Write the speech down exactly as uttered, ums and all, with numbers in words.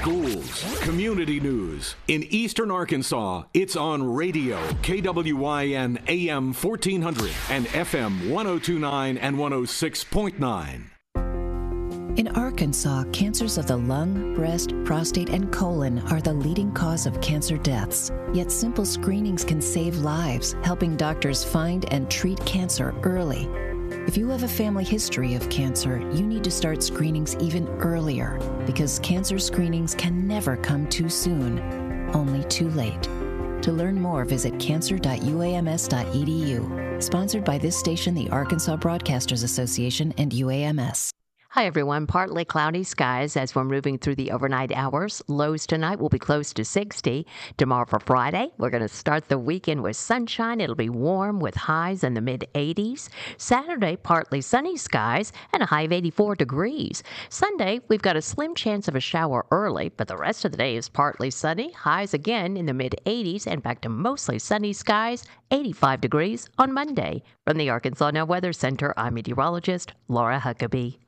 schools, community news. In eastern Arkansas, it's on radio, K W Y N A M fourteen hundred and F M one oh two point nine and one oh six point nine. In Arkansas, cancers of the lung, breast, prostate, and colon are the leading cause of cancer deaths. Yet simple screenings can save lives, helping doctors find and treat cancer early. If you have a family history of cancer, you need to start screenings even earlier, because cancer screenings can never come too soon, only too late. To learn more, visit cancer dot u a m s dot e d u. Sponsored by this station, the Arkansas Broadcasters Association, and U A M S. Hi, everyone. Partly cloudy skies as we're moving through the overnight hours. Lows tonight will be close to sixty. Tomorrow for Friday, we're going to start the weekend with sunshine. It'll be warm with highs in the mid eighties. Saturday, partly sunny skies and a high of eighty-four degrees. Sunday, we've got a slim chance of a shower early, but the rest of the day is partly sunny. Highs again in the mid eighties and back to mostly sunny skies, eighty-five degrees on Monday. From the Arkansas Now Weather Center, I'm meteorologist Laura Huckabee.